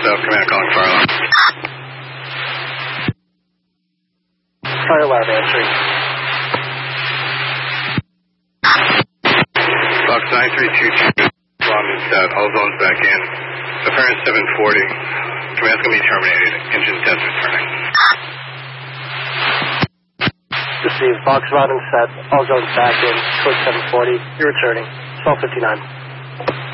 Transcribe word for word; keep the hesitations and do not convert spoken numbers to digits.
South, command calling fire alarm. Fire alarm answering. Fox nine three two two, London South, all zones back in. Apparent seven forty. Command's going to be terminated. Engine test returning. Received. Fox Rodden set. All zones back in. Code seven forty. You're returning. twelve fifty-nine.